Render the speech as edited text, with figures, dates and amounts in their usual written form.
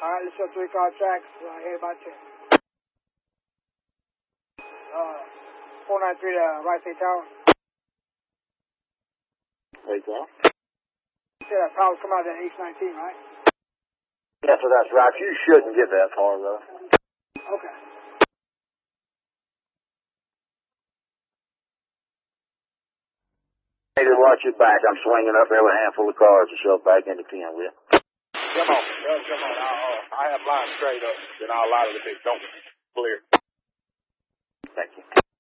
Alright, let's go 3-car tracks. Here about 10. 493 to Right State Tower. Right there. You said that power's come out at H19, right? Yes, so that's right. You shouldn't get that far, though. Okay. Hey, to watch your back. I'm swinging up there with a handful of cars to shove back into 10 with. Come on. Come on. I have mine straight up, then I'll lie to the big. Don't clear. Thank you.